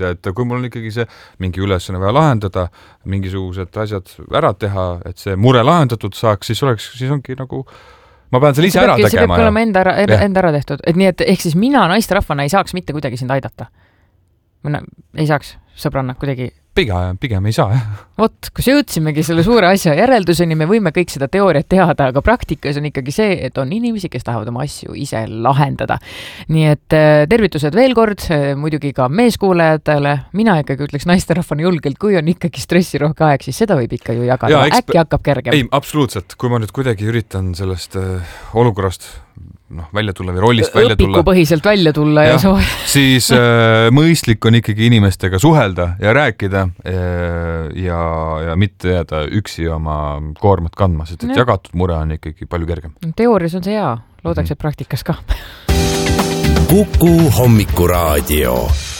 et kui mul on ikkagi see mingi ülesanne vaja lahendada, mingisugused asjad ära teha, et see mure lahendatud saaks, siis ongi nagu ma pean selle ise ära tegema. See peab olema enda ära tehtud. Et nii, et ehk siis mina naisterahvana ei saaks mitte kuidagi sind aidata. Ei saaks sõbranna kuidagi. Pigem ei saa. Vot, kus jõudsimegi selle suure asja järelduseni, me võime kõik seda teooriat teada, aga praktikas on ikkagi see, et on inimesi, kes tahavad oma asju ise lahendada. Nii et tervitused veel kord, muidugi ka meeskuulajatele. Mina ikkagi ütleks naisterahvana julgelt, kui on ikkagi stressirohke aeg, siis seda võib ikka ju jagada. Äkki hakkab kergem. Ei, absoluutselt. Kui ma nüüd kuidagi üritan sellest olukorrast välja tulla või rollist välja tulla. Õpikupõhiselt välja tulla ja siis mõistlik on ikkagi inimestega suhelda ja rääkida ja mitte jääda üksi oma koormat kandma, sest et jagatud mure on ikkagi palju kergem. Teoorias on see hea, loodaks, et praktikas ka. Kuku hommikuraadio.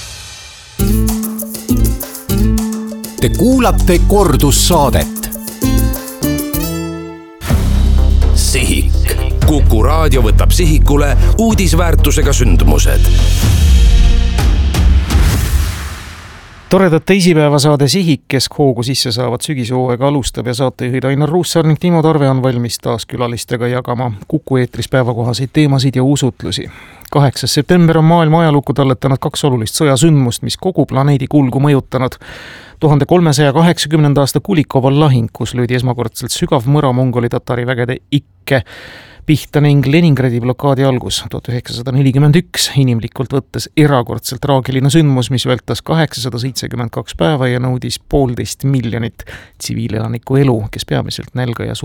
Te kuulate kordussaadet. Sihik. Kuku raadio võtab sihikule uudisväärtusega sündmused. Toredat teisipäevasaade Sihik, kes hoogu sisse saavad sügishooaega alustab ja saatejuhid Ainar Ruussaar ning Timo Tarve on valmis taas külalistega jagama Kuku eetris päevakohaseid teemasid ja usutlusi. 8. september on maailma ajalukku talletanud 2 olulist sõjasündmust, mis kogu planeedi kulgu mõjutanud. 1380. aasta Kulikoval lahing, kus löödi esmakordselt sügav mõra mongoli tatari vägede ikke pihta ning Leningradi blokaadi algus 1941, inimlikult võttes erakordselt traagiline sündmus, mis vältas 872 päeva ja nõudis 1,5 miljonit tsiviilelaniku elu, kes peamiselt nälga ja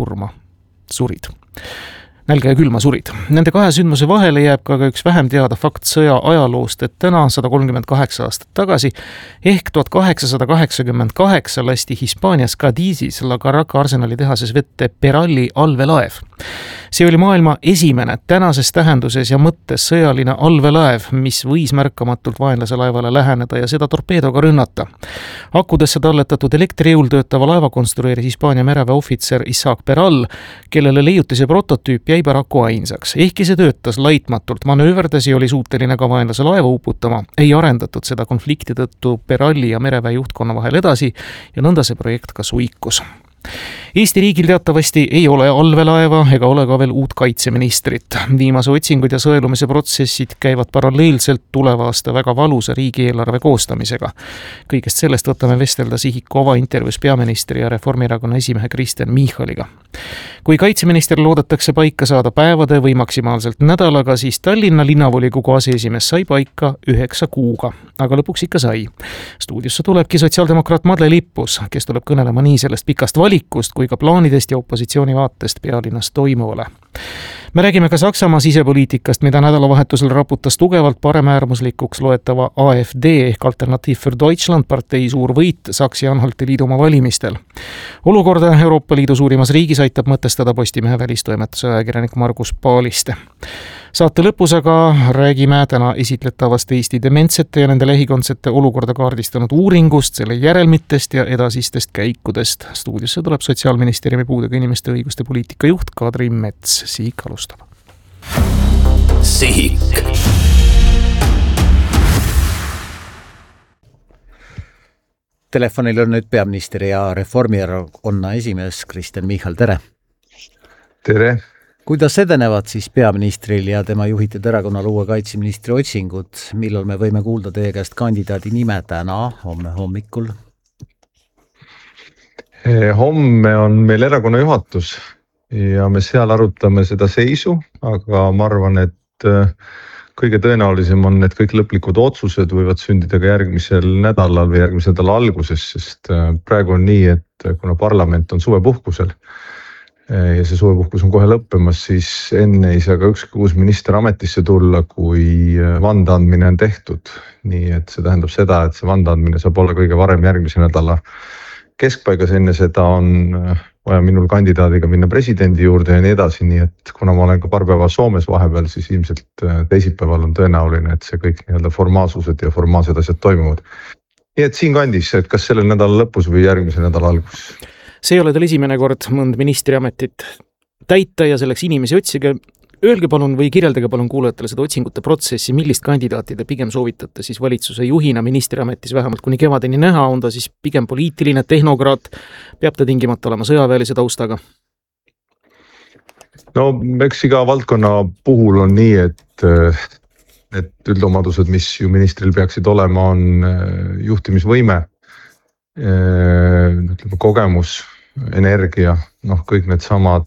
külma surid. Nende 2 sündmuse vahele jääb ka üks vähem teada fakt sõja ajaloost, et täna 138 aastat tagasi ehk 1888 lasti Hispaanias Cadizis La Carraca arsenali tehases vette Peralli allveelaev. See oli maailma esimene tänases tähenduses ja mõttes sõjaline allveelaev, mis võis märkamatult vaenlase laevale läheneda ja seda torpeedoga rünnata. Akudesse talletatud elektrijõul töötava laeva konstrueeris Hispaania mereväe ohvitser Isaac Peral, kellele leiutise prototüüp jäi paraku ainsaks. Ehkki see töötas laitmatult, manööverdas ja oli suuteline ka vaenlase laeva uputama, ei arendatud seda konflikti tõttu Peralli ja mereväe juhtkonna vahel edasi ja nõnda see projekt ka suikus. Eesti riigil teatavasti ei ole allveelaeva ega ole ka veel uut kaitseministrit. Viimase otsingud ja sõelumise protsessid käivad paralleelselt tuleva aasta väga valusa riigieelarve koostamisega. Kõigest sellest võtame vestelda Sihiku avaintervjuus peaministri ja Reformierakonna esimehe Kristen Michaliga. Kui kaitseminister loodetakse paika saada päevade või maksimaalselt nädalaga, siis Tallinna linnavolikogu aseesimees sai paika 9 kuuga, aga lõpuks ikka sai. Stuudiosse tulebki sotsiaaldemokraat Madle Lippus, kes tuleb kõnelema nii sellest pikast valikust kui ka plaanidest ja opositsiooni vaatest pealinnas toimuvale. Me räägime ka Saksamaa sisepoliitikast, mida nädalavahetusel raputas tugevalt paremäärmuslikuks loetava AfD ehk Alternativ für Deutschland partei suur võit Saksi-Anhalti liidumaa valimistel. Olukorda Euroopa Liidu suurimas riigis aitab mõtestada Postimehe välistoimetuse ajakirjanik Margus Paaliste. Saate lõpus aga räägime täna esitletavast Eesti dementsete ja nende lähikondsete olukorda kaardistanud uuringust, selle järelmitest ja edasistest käikudest. Stuudiosse tuleb Sotsiaalministeeriumi puudega inimeste õiguste poliitika juht Kadri Mets. Sihik alustab. Sihik. Telefonil on nüüd peaminister ja Reformierakonna esimees Kristen Michal, tere! Tere! Kuidas edenevad siis peaministril ja tema juhitud erakonnal uue kaitseministri otsingud? Millal me võime kuulda teie käest kandidaadi nime täna, homme hommikul? Homme on meil erakonna juhatus ja me seal arutame seda seisu, aga ma arvan, et kõige tõenäolisem on, et kõik lõplikud otsused võivad sündida ka järgmisel nädalal või järgmise nädala alguses, sest praegu on nii, et kuna parlament on suvepuhkusel ja see suvepuhkus on kohe lõppemas, siis enne ei saa ka ükski uus minister ametisse tulla, kui vandeandmine on tehtud. Nii et see tähendab seda, et see vandeandmine saab olla kõige varem järgmise nädala keskpaigas, enne seda on vaja minul kandidaadiga minna presidendi juurde ja nii edasi, nii et kuna ma olen ka paar päeva Soomes vahepeal, siis ilmselt teisipäeval on tõenäoline, et see kõik nii-öelda formaalsused ja formaalsed asjad toimuvad. Nii et siin kandis, et kas sellel nädala lõpus või järgmise nädala algus. See ei ole teil esimene kord mõnd ministriametit täita ja selleks inimesi otsige. Öelge palun või kirjeldage palun kuulajatele seda otsingute protsessi, millist kandidaati te pigem soovitate siis valitsuse juhina ministriametis vähemalt kuni kevadeni näha, on ta siis pigem poliitiline tehnokraat, peab ta tingimata olema sõjaväelise taustaga? No eks iga valdkonna puhul on nii, et üldomadused, mis ju ministril peaksid olema, on juhtimisvõime, kogemus, energia, kõik need samad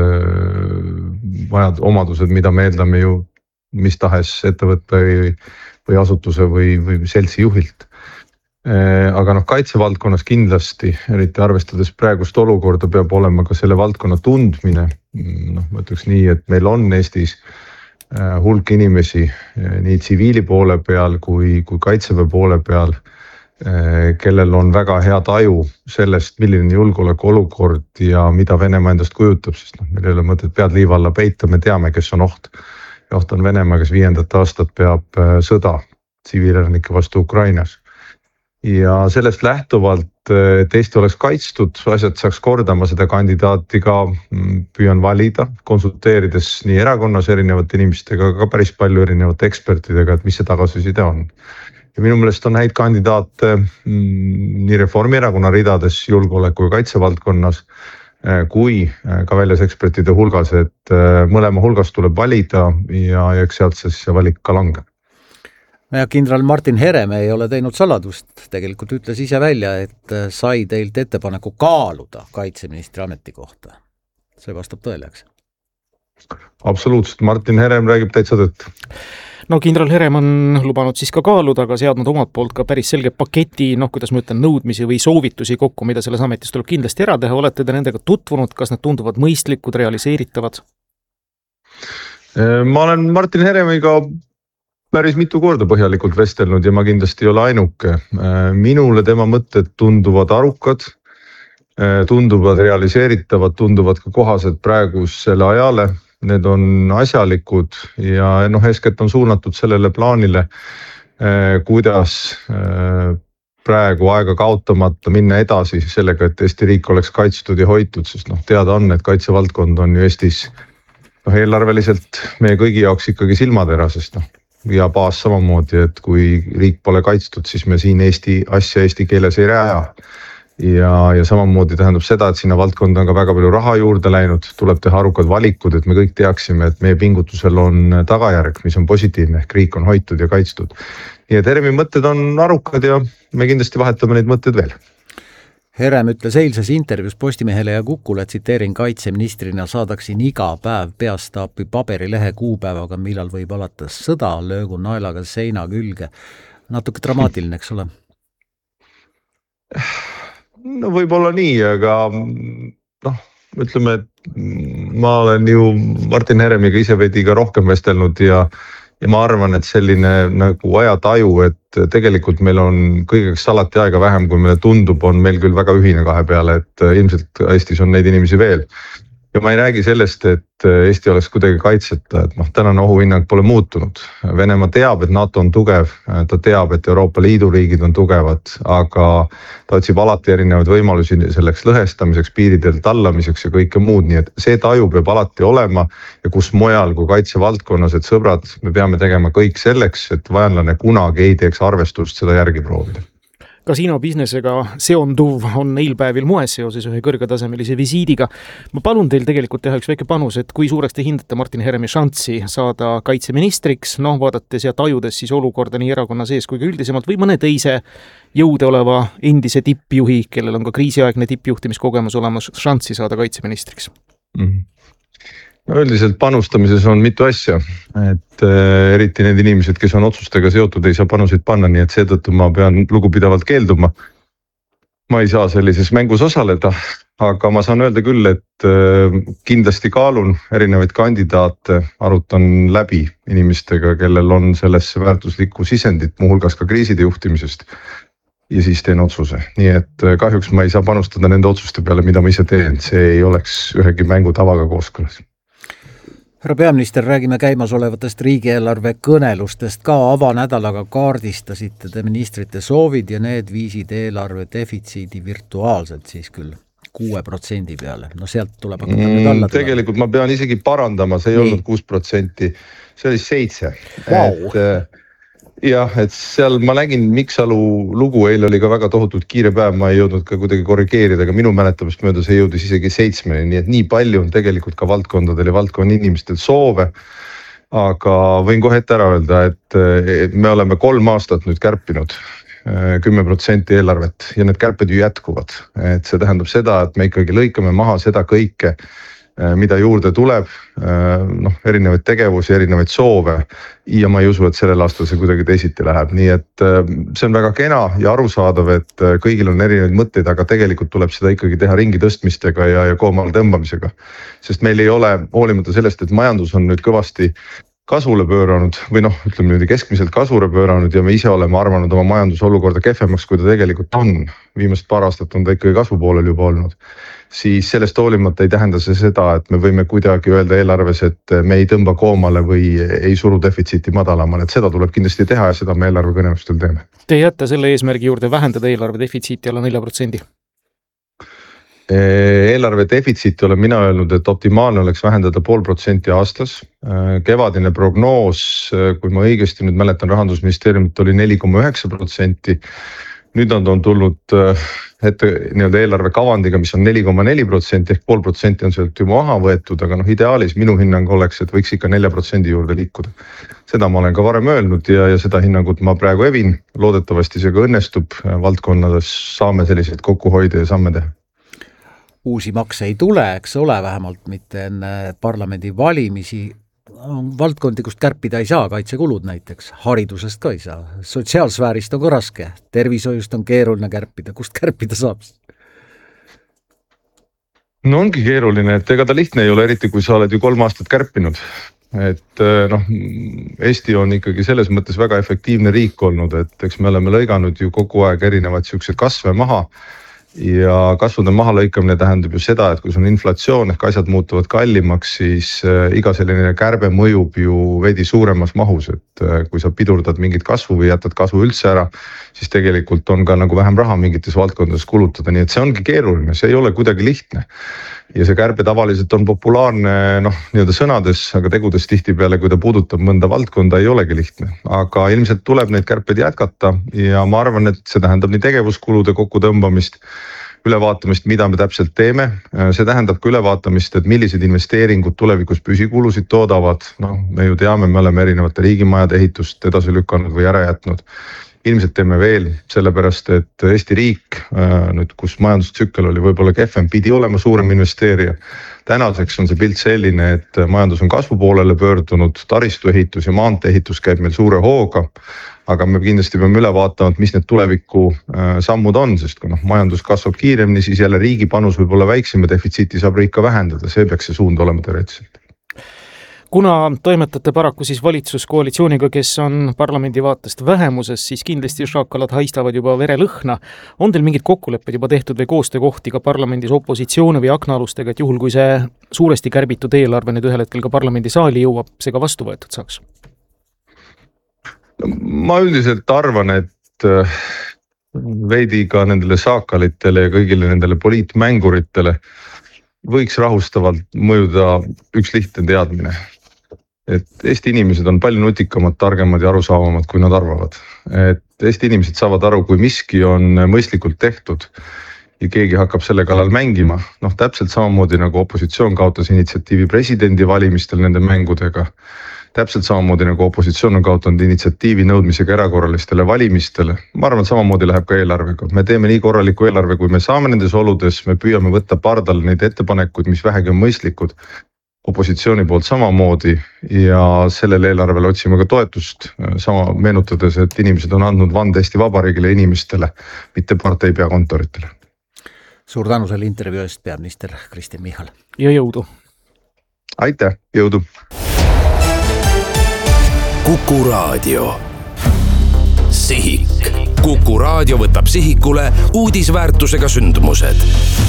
omadused, mida me eeldame ju mis tahes ettevõtte või asutuse või seltsi juhilt. Aga kaitsevaldkonnas kindlasti, eriti arvestades praegust olukorda, peab olema ka selle valdkonna tundmine. Ma ütleks nii, et meil on Eestis hulk inimesi nii tsiviili poole peal kui kaitseväe poole peal, kellel on väga hea taju sellest, milline julgeoleku olukord ja mida Venemaa endast kujutab, sest meil ei ole mõtet pead liiva alla peita, me teame, kes on oht. Ja oht on Venemaa, kes 5. aastat peab sõda tsiviilelanike vastu Ukrainas. Ja sellest lähtuvalt, et Eesti oleks kaitstud, asjad saaks korda, ma seda kandidaati ka püüan valida, konsulteerides nii erakonnas erinevate inimestega, aga ka päris palju erinevate ekspertidega, et mis see tagasiside on. Ja minu meelest on häid kandidaate nii Reformierakonna ridades julgeoleku ja kaitsevaldkonnas kui ka väljas ekspertide hulgas, et mõlema hulgas tuleb valida ja eks sealt see valik ka langeb. Ja kindral Martin Herem ei ole teinud saladust, tegelikult ütles ise välja, et sai teilt ettepaneku kaaluda kaitseministri ametikohta. See vastab tõele, eks? Absoluutselt, Martin Herem räägib täitsa tõtt. No kindral Herem on lubanud siis ka kaaluda, aga seadnud omalt poolt ka päris selge paketi, kuidas ma ütlen, nõudmisi või soovitusi kokku, mida selles ametis tuleb kindlasti ära teha. Olete te nendega tutvunud, kas need tunduvad mõistlikud, realiseeritavad? Ma olen Martin Heremiga päris mitu korda põhjalikult vestelnud ja ma kindlasti ei ole ainuke. Minule tema mõtted tunduvad arukad, tunduvad realiseeritavad, tunduvad ka kohased praegusele ajale. Need on asjalikud ja eeskätt on suunatud sellele plaanile, kuidas praegu aega kaotamata minna edasi sellega, et Eesti riik oleks kaitstud ja hoitud, sest teada on, et kaitsevaldkond on ju Eestis eelarveliselt meie kõigi jaoks ikkagi silmaterasest. Ja baas samamoodi, et kui riik pole kaitstud, siis me siin Eesti asja eesti keeles ei rääja. Ja samamoodi tähendab seda, et sinna valdkonda on ka väga palju raha juurde läinud, tuleb teha arukad valikud, et me kõik teaksime, et meie pingutusel on tagajärg, mis on positiivne, ehk riik on hoitud ja kaitstud. Nii et Heremi mõtted on arukad ja me kindlasti vahetame neid mõtteid veel. Herem ütles eilses intervjuus Postimehele ja Kukule, tsiteerin, kaitseministrina saadaksin iga päev peastaapi paberilehe kuupäevaga, millal võib alata sõda, löögu naelaga seina külge. Natuke dramaatiline, eks ole? No võib-olla nii, aga ütleme, et ma olen ju Martin Heremiga ise veidi ka rohkem vestelnud ja ma arvan, et selline nagu ajataju, et tegelikult meil on kõigeks alati aega vähem, kui meile tundub, on meil küll väga ühine kahe peale, et ilmselt Eestis on neid inimesi veel. Ja ma ei räägi sellest, et Eesti oleks kuidagi kaitseta, et tänane ohuhinnang pole muutunud. Venemaa teab, et NATO on tugev, ta teab, et Euroopa Liidu riigid on tugevad, aga ta otsib alati erinevaid võimalusi selleks lõhestamiseks, piiridel tallamiseks ja kõike muud, nii et see taju peab alati olema ja kus mujal kui kaitsevaldkonnas, et sõbrad, me peame tegema kõik selleks, et vaenlane kunagi ei teeks arvestust seda järgi proovida. Kasiino businessega seonduv on eilpäevil moes seoses ühe kõrgetasemelise visiidiga. Ma palun teil tegelikult teha üks väike panus, et kui suureks te hindate Martin Heremi šanssi saada kaitseministriks, vaadates ja tajudes siis olukorda nii erakonna sees kui ka üldisemalt või mõne teise jõude oleva endise tippjuhi, kellel on ka kriisiaegne tippjuhtimiskogemus olemas, šanssi saada kaitseministriks? Üldiselt panustamises on mitu asja, et eriti need inimesed, kes on otsustega seotud, ei saa panuseid panna, nii et seetõttu ma pean lugupidavalt keelduma. Ma ei saa sellises mängus osaleda, aga ma saan öelda küll, et kindlasti kaalun erinevaid kandidaate, arutan läbi inimestega, kellel on sellesse väärtuslikku sisendit, muuhulgas ka kriiside juhtimisest. Ja siis teen otsuse. Nii et kahjuks ma ei saa panustada nende otsuste peale, mida ma ise teen. See ei oleks ühegi mängu tavaga kooskõlas. Härra peaminister, räägime käimasolevatest riigieelarve kõnelustest ka. Avanädalaga kaardistasite te ministrite soovid ja need viisid eelarve defitsiidi virtuaalselt siis küll 6% peale. No sealt tuleb hakata nüüd alla tulema. Tegelikult ma pean isegi parandama, see ei olnud 6%, see oli 7%. Wow. Jah, et seal ma nägin Miksalu lugu, eile oli ka väga tohutult kiire päev, ma ei jõudnud ka kuidagi korrigeerida, aga minu mäletamist mööda see jõudis isegi 7%, nii et nii palju on tegelikult ka valdkondadel ja valdkonna inimestel soove. Aga võin kohe ette ära öelda, et me oleme 3 aastat nüüd kärpinud 10% eelarvet ja need kärped ju jätkuvad. Et see tähendab seda, et me ikkagi lõikame maha seda kõike, mida juurde tuleb, erinevaid tegevusi, erinevaid soove ja ma ei usu, et sellel aastal see kuidagi teisiti läheb. Nii et see on väga kena ja arusaadav, et kõigil on erinevaid mõtteid, aga tegelikult tuleb seda ikkagi teha ringi tõstmistega ja koomale tõmbamisega. Sest meil ei ole, hoolimata sellest, et majandus on nüüd kõvasti kasvule pööranud või ütleme nüüd keskmiselt kasvule pööranud ja me ise oleme arvanud oma majandusolukorda kehvemaks, kui ta tegelikult on. Viimast paar aastat on ta ikkagi kasvupoolel juba olnud. Siis sellest hoolimata ei tähenda see seda, et me võime kuidagi öelda eelarves, et me ei tõmba koomale või ei suru defitsiiti madalamale, et seda tuleb kindlasti teha ja seda me eelarve kõnelustel teeme. Te jääte selle eesmärgi juurde vähendada eelarve defitsiiti alla 4%? Eelarve defitsiiti olen mina öelnud, et optimaalne oleks vähendada 0,5% aastas. Kevadine prognoos, kui ma õigesti nüüd mäletan, Rahandusministeeriumit oli 4,9%. Nüüd on tulnud ette nii-öelda eelarve kavandiga, mis on 4,4% ehk 0,5% on sealt juba maha võetud, aga ideaalis minu hinnang oleks, et võiks ikka 4% juurde liikuda. Seda ma olen ka varem öelnud ja seda hinnangut ma praegu evin. Loodetavasti see ka õnnestub, valdkonnades saame selliseid kokkuhoide ja samme teha. Uusi makse ei tule, eks ole, vähemalt mitte enne parlamendi valimisi. Valdkondi, kust kärpida ei saa, kaitsekulud näiteks, haridusest ka ei saa, sotsiaalsfäärist on ka raske, tervishoiust on keeruline kärpida, kust kärpida saab? No ongi keeruline, et ega ta lihtne ei ole, eriti kui sa oled ju 3 aastat kärpinud. Et Eesti on ikkagi selles mõttes väga efektiivne riik olnud, et eks me oleme lõiganud ju kogu aeg erinevad siuksed kasve maha. Ja kasvude mahalõikamine tähendab ju seda, et kui sul on inflatsioon ehk asjad muutuvad kallimaks, siis iga selline kärbe mõjub ju veidi suuremas mahus, et kui sa pidurdad mingit kasvu või jätad kasvu üldse ära, siis tegelikult on ka nagu vähem raha mingites valdkondades kulutada, nii et see ongi keeruline, see ei ole kuidagi lihtne. Ja see kärbe tavaliselt on populaarne nii-öelda sõnades, aga tegudes tihtipeale, kui ta puudutab mõnda valdkonda, ei olegi lihtne. Aga ilmselt tuleb neid kärpeid jätkata ja ma arvan, et see tähendab nii tegevuskulude kokkutõmbamist, ülevaatamist, mida me täpselt teeme. See tähendab ka ülevaatamist, et millised investeeringud tulevikus püsikulusid toodavad. Me ju teame, me oleme erinevate riigimajade ehitust edasi lükanud või ära jätnud. Ilmselt teeme veel, sellepärast et Eesti riik, nüüd kus majandustsükkel oli võib-olla kehvem, pidi olema suurem investeerija. Tänaseks on see pilt selline, et majandus on kasvupoolele pöördunud, taristuehitus ja maanteeehitus käib meil suure hooga. Aga me kindlasti peame üle vaatama, mis need tuleviku sammud on, sest kui majandus kasvab kiiremini, siis jälle riigi panus võib olla väiksem ja defitsiiti saab riik ka vähendada, see peaks see suund olema teoreetiliselt. Kuna toimetate paraku siis valitsuskoalitsiooniga, kes on parlamendi vaatest vähemuses, siis kindlasti šakalad haistavad juba verelõhna. On teil mingid kokkulepped juba tehtud või koostöökohti ka parlamendis opositsiooni või aknaalustega, et juhul kui see suuresti kärbitud eelarve nüüd ühel hetkel ka parlamendi saali jõuab, see ka vastu võetud saaks? Ma üldiselt arvan, et veidi ka nendele saakalitele ja kõigile nendele poliitmänguritele võiks rahustavalt mõjuda üks lihtne teadmine. Et Eesti inimesed on palju nutikamad, targemad ja arusaavamad, kui nad arvavad. Et Eesti inimesed saavad aru, kui miski on mõistlikult tehtud ja keegi hakkab selle kallal mängima. Täpselt samamoodi nagu opositsioon kaotas initsiatiivi presidendi valimistel nende mängudega. Täpselt samamoodi nagu opositsioon on kaotanud initsiatiivi nõudmisega erakorralistele valimistele. Ma arvan, et samamoodi läheb ka eelarvega. Me teeme nii korraliku eelarve, kui me saame nendes oludes, me püüame võtta pardal neid ettepanekuid, mis vähegi on mõistlikud. Opositsiooni poolt samamoodi ja sellele eelarvele otsime ka toetust, sama meenutades, et inimesed on andnud vande Eesti Vabariigile inimestele, mitte partei peakontoritele. Suur tänu selle intervjuu eest, peaminister Kristen Michal. Ja jõudu. Aitäh, jõudu. Kuku Raadio. Sihik. Kuku Raadio võtab sihikule uudisväärtusega sündmused.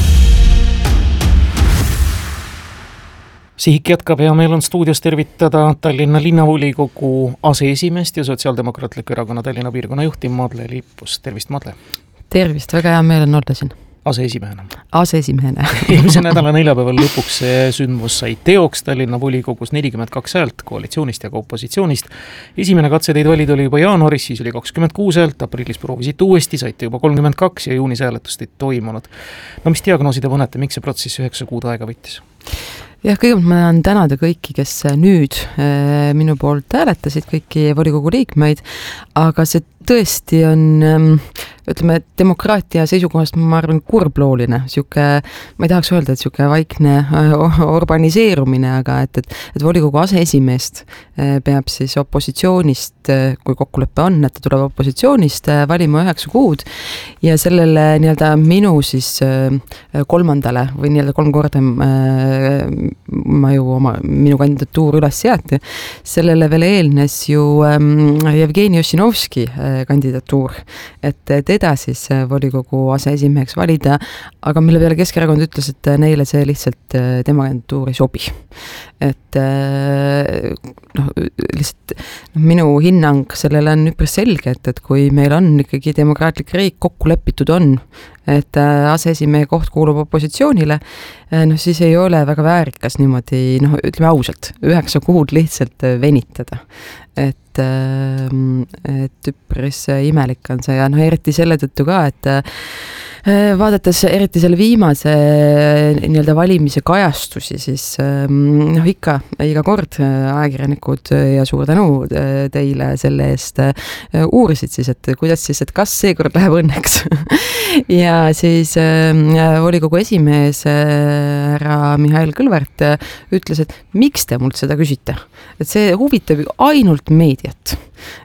Sihik jätkab ja meil on stuudios tervitada Tallinna linnavolikogu aseesimeest ja Sotsiaaldemokraatliku erakonna Tallinna piirkonna juhti Madle Lippus. Tervist, Madle! Tervist, väga hea meel on olla siin. aseesimehena. Eelmise nädala neljapäeval lõpuks see sündmus sai teoks Tallinna volikogus 42 häält koalitsioonist ja ka opositsioonist. Esimene katse teid valida oli juba jaanuaris, siis oli 26 häält, aprillis proovisite uuesti, saite juba 32 ja juunis hääletust ei toimunud. No mis diagnoosi te panete, miks see protsess 9 kuud aega võttis? Jah, kõigepealt ma tahan tänada kõiki, kes nüüd minu poolt hääletasid, kõiki volikogu liikmeid, aga see tõesti on, ütleme, demokraatia seisukohast ma arvan kurblooline, ma ei tahaks öelda, et siuke vaikne urbaniseerumine, aga et volikogu aseesimeest peab siis opositsioonist, kui kokkulepe on, et ta tuleb opositsioonist valima 9 kuud ja sellele nii-öelda minu siis kolmandale või nii-öelda 3 korda minu kandidatuur üles seati, sellele veel eelnes ju Jevgeni Ossinovski kandidatuur, et teda siis volikogu aseesimeheks valida, aga mille peale Keskerakond ütles, et neile see lihtsalt tema kandidatuur ei sobi. Et lihtsalt minu hinnang sellele on üpris selge, et kui meil on ikkagi demokraatlik riik kokku lepitud on, et aseesimehe koht kuulub opositsioonile, siis ei ole väga väärikas niimoodi, ütleme ausalt, 9 kuud lihtsalt venitada. Et üpris imelik on see ja eriti selle tõttu ka, et vaadates eriti selle viimase nii-öelda valimise kajastusi, siis ikka iga kord ajakirjanikud ja suur tänu teile selle eest uurisid siis, et kuidas siis, et kas seekord läheb õnneks. Ja siis volikogu esimees härra Mihhail Kõlvart ütles, et miks te mult seda küsite? Et see huvitab ainult meediat.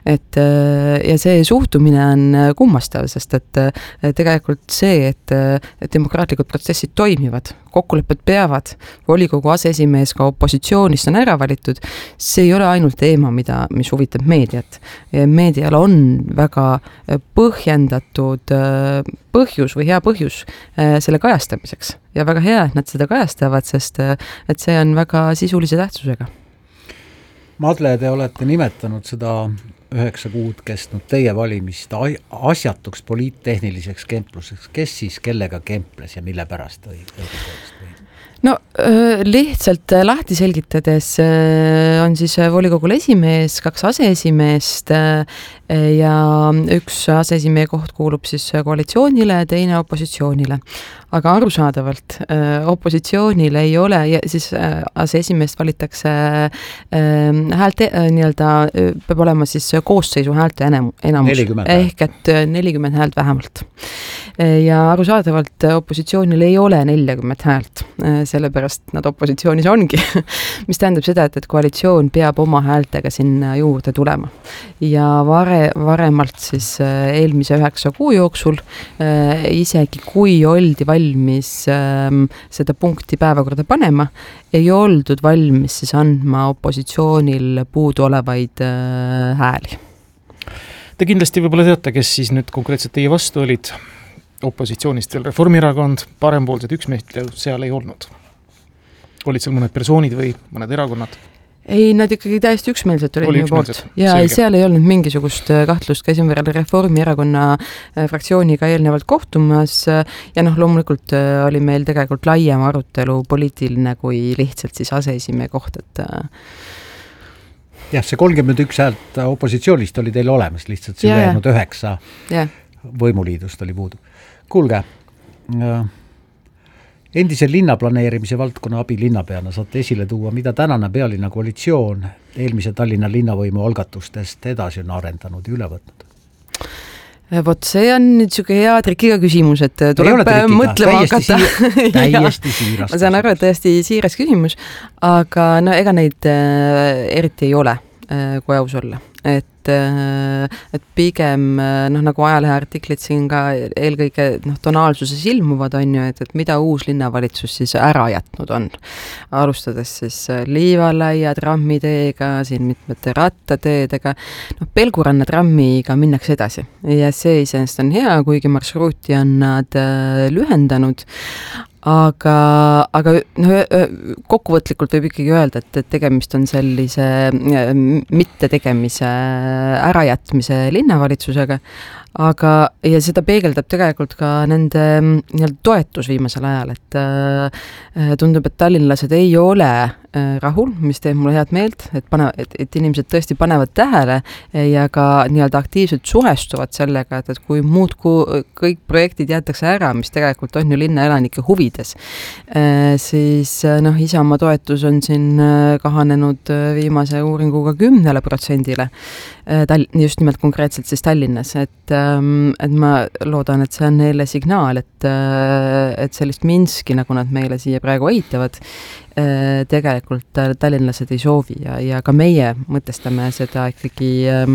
Ja see suhtumine on kummastav, sest et tegelikult see, et demokraatlikud protsessid toimivad, kokkulepped peavad, volikogu aseesimees ka opositsioonist on ära valitud, see ei ole ainult teema, mis huvitab meediat. Meedial on väga põhjendatud põhjus või hea põhjus selle kajastamiseks ja väga hea, et nad seda kajastavad, sest et see on väga sisulise tähtsusega. Madle, te olete nimetanud seda 9 kuud kestnud teie valimist asjatuks poliittehniliseks kempluseks. Kes siis kellega kemples ja mille pärast või? No lihtsalt lahti selgitades on siis volikogul esimees, 2 aseesimeest ja 1 aseesimehe koht kuulub siis koalitsioonile, teine opositsioonile. Aga arusaadavalt opositsioonil ei ole, siis aseesimeest valitakse häälte, nii-öelda peab olema siis koosseisu häälte enamus, ehk et 40 häält vähemalt. Ja arusaadavalt opositsioonil ei ole 40 häält, sellepärast nad opositsioonis ongi, mis tähendab seda, et koalitsioon peab oma häältega sinna juurde tulema. Ja varemalt siis eelmise 9 kuu jooksul, isegi kui oldi valmis seda punkti päevakorda panema, ei oldud valmis siis andma opositsioonil puudu olevaid hääli. Te kindlasti võib-olla teate, kes siis nüüd konkreetselt teie vastu olid. Opositsioonist veel Reformierakond, parempoolsed üksmeelt seal ei olnud. Olid seal mõned persoonid või mõned erakonnad? Ei, nad ikkagi täiesti üksmeelselt olid minu poolt. Ja seal ei olnud mingisugust kahtlust, käisin veel Reformierakonna fraktsiooniga eelnevalt kohtumas ja loomulikult oli meil tegelikult laiem arutelu poliitiline kui lihtsalt siis aseesimehe koht, et jah, see 31 häält opositsioonist oli teil olemas, lihtsalt see ülejäänud 9 võimuliidust oli puudu. Kuulge, endise linnaplaneerimise valdkonna abilinnapeana saate esile tuua, mida tänane pealinna koalitsioon eelmise Tallinna linnavõimu algatustest edasi on arendanud ja üle võtnud? Vot see on nüüd siuke hea trikiga küsimus, et tuleb mõtlema hakata. Täiesti siiras. Ma saan aru, et täiesti siiras küsimus, aga ega neid eriti ei ole, kui aus olla. Et pigem nagu ajalehe artiklid siin ka eelkõige tonaalsuses ilmuvad on ju, et mida uus linnavalitsus siis ära jätnud on. Alustades siis Liivalaia trammiteega, siin mitmete rattateedega, Pelguranna trammiga minnakse edasi ja see iseenesest on hea, kuigi marsruuti on nad lühendanud. Aga kokkuvõtlikult võib ikkagi öelda, et tegemist on sellise mitte tegemise ärajätmise linnavalitsusega, aga, ja seda peegeldab tegelikult ka nende toetus viimasel ajal, et tundub, et tallinlased ei ole rahul, mis teeb mulle head meelt, et inimesed tõesti panevad tähele ja ka nii-öelda aktiivselt suhestuvad sellega, et kui kõik projektid jäetakse ära, mis tegelikult on ju linna elanike huvides, siis Isamaa toetus on siin kahanenud viimase uuringuga 10%-le, just nimelt konkreetselt siis Tallinnas, et ma loodan, et see on neile signaal, et sellist Minski, nagu nad meile siia praegu ehitavad, tegelikult tallinlased ei soovi ja ka meie mõtestame seda ikkagi,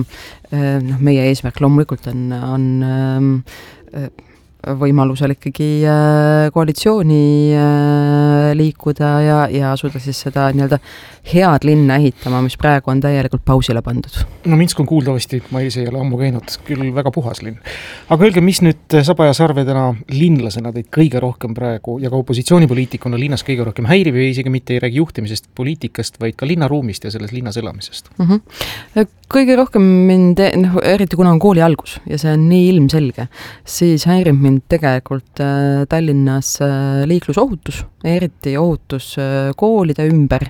meie eesmärk loomulikult on võimalusel ikkagi koalitsiooni liikuda ja asuda siis seda nii-öelda head linna ehitama, mis praegu on täielikult pausile pandud. No Minsk on kuuldavasti, ma ise ei ole ammu käinud, küll väga puhas linn. Aga öelge, mis nüüd Saba ja Sarvedena linlasena teid kõige rohkem praegu ja ka opositsioonipoliitikuna linnas kõige rohkem häirib ja isegi mitte ei räägi juhtimisest, poliitikast, vaid ka linnaruumist ja selles linnas elamisest? Kõige rohkem mind, eriti kuna on kooli algus ja see on nii ilmselge, siis häirib mind tegelikult Tallinnas liiklusohutus, eriti ohutus koolide ümber,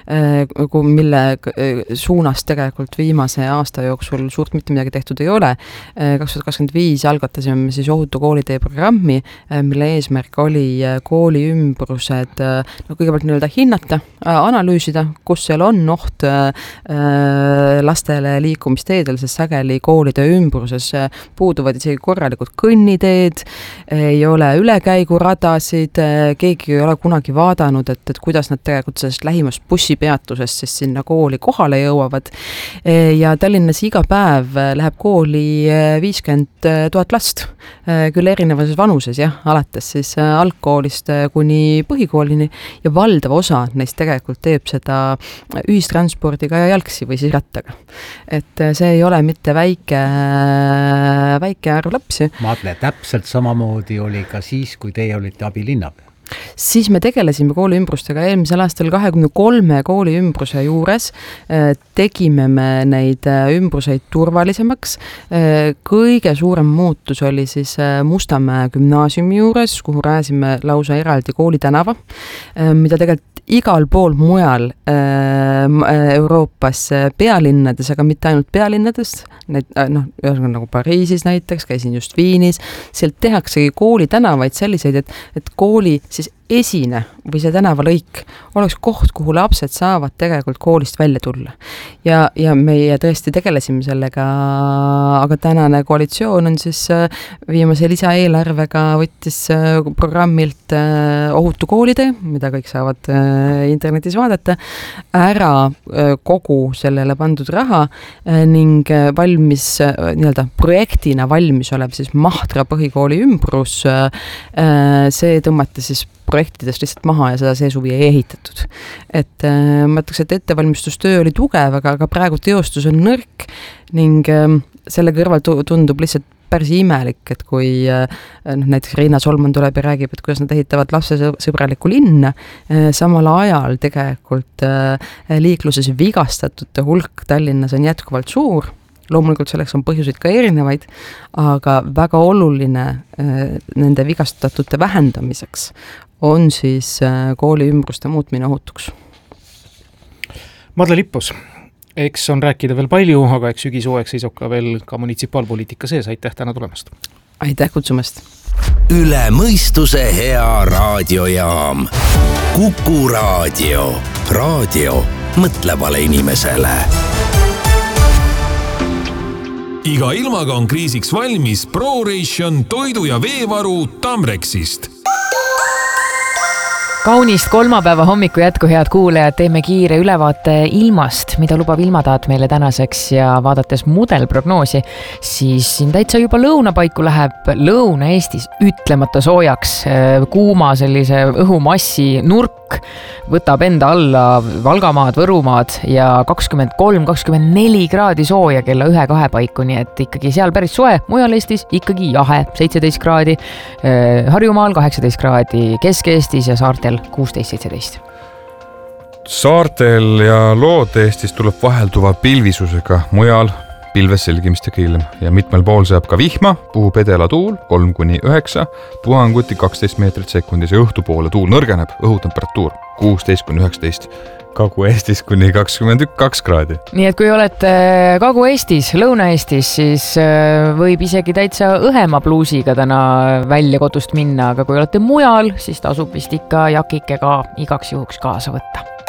mille suunas tegelikult viimase aasta jooksul suurt mitte midagi tehtud ei ole. 2025 algatasime siis ohutu koolitee programmi, mille eesmärk oli kooli ümbrused kõigepealt nii-öelda hinnata, analüüsida, kus seal on oht lastele liikumisteedel, sest sageli koolide ümbruses puuduvad isegi korralikud kõnniteed, ei ole ülekäiguradasid, keegi ei ole kunagi vaadanud, et kuidas nad tegelikult sellest lähimast bussipeatusest siis sinna kooli kohale jõuavad. Ja Tallinnas iga päev läheb kooli 50 000 last, küll erinevas vanuses, alates siis algkoolist kuni põhikoolini ja valdav osa neist tegelikult teeb seda ühistranspordiga ja jalgsi või siis rattaga. Et see ei ole mitte väike arv lapsi. Madle, täpselt samamoodi oli ka siis, kui teie olite abilinnapea. Siis me tegelesime kooli ümbrustega eelmisel aastal 23 kooli ümbruse juures, tegime me neid ümbruseid turvalisemaks. Kõige suurem muutus oli siis Mustamäe gümnaasiumi juures, kuhu rääsime lausa eraldi koolitänava, mida tegelikult igal pool mujal Euroopas pealinnades, aga mitte ainult pealinnades, nagu Pariisis näiteks, käisin just Viinis, sealt tehaksegi koolitänavaid selliseid, et kooli siis esine või see tänavalõik oleks koht, kuhu lapsed saavad tegelikult koolist välja tulla. Ja meie tõesti tegelesime sellega, aga tänane koalitsioon on siis viimase lisaeelarvega võttis programmilt ohutu koolitee, mida kõik saavad internetis vaadata, ära kogu sellele pandud raha ning valmis, nii-öelda projektina valmis olev siis Mahtra põhikooli ümbrus, see tõmmati siis projektidest lihtsalt maha ja seda see suvi ei ehitatud. Et ma ütleks, et ettevalmistustöö oli tugev, aga praegu teostus on nõrk ning selle kõrval tundub lihtsalt päris imelik, et kui näiteks Riina Solman tuleb ja räägib, et kuidas nad ehitavad lapsesõbralikku linna, samal ajal tegelikult liikluses vigastatute hulk Tallinnas on jätkuvalt suur. Loomulikult selleks on põhjuseid ka erinevaid, aga väga oluline nende vigastatute vähendamiseks on siis kooli ümbruste muutmine ohutuks. Madle Lippus, eks on rääkida veel palju, aga eks sügishooaeg seisab ka veel ka munitsipaalpoliitika sees. Aitäh täna tulemast. Aitäh kutsumast. Üle mõistuse hea raadiojaam. Kuku raadio. Raadio mõtlevale inimesele. Iga ilmaga on kriisiks valmis ProRation toidu- ja veevaru Tamrexist. Kaunist kolmapäeva hommiku jätku, head kuulejad, teeme kiire ülevaate ilmast, mida lubab ilmataat meile tänaseks ja vaadates mudelprognoosi, siis siin täitsa juba lõunapaiku läheb Lõuna-Eestis ütlemata soojaks. Kuuma sellise õhumassi nurk võtab enda alla Valgamaad, Võrumaad ja 23-24 kraadi sooja kella 1-2 paiku, nii et ikkagi seal päris soe, mujal Eestis ikkagi jahe, 17 kraadi, Harjumaal 18 kraadi, Kesk-Eestis ja saartel 16-17. Saartel ja Lood-Eestis tuleb vahelduva pilvisusega, mujal pilves selgimistega ilm ja mitmel pool saab ka vihma, puhub edelatuul 3-9, puhanguti 12 meetrit sekundis ja õhtupoole tuul nõrgeneb, õhutemperatuur 16-19, Kagu-Eestis kuni 22 kraadi. Nii et kui olete Kagu-Eestis, Lõuna-Eestis, siis võib isegi täitsa õhema pluusiga täna välja kodust minna, aga kui olete mujal, siis tasub vist ikka jakike ka igaks juhuks kaasa võtta.